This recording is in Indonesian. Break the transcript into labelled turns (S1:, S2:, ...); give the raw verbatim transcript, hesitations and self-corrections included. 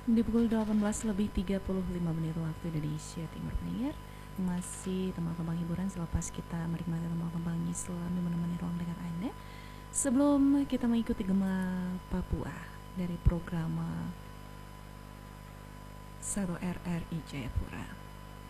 S1: Di pukul delapan belas lebih tiga puluh lima menit waktu Indonesia Timur pendengar. Masih tembang kembang hiburan selepas kita menikmati tembang kembang Islam yang menemani ruang dengar Anda. Sebelum kita mengikuti Gema Papua dari program satu R R I Jayapura.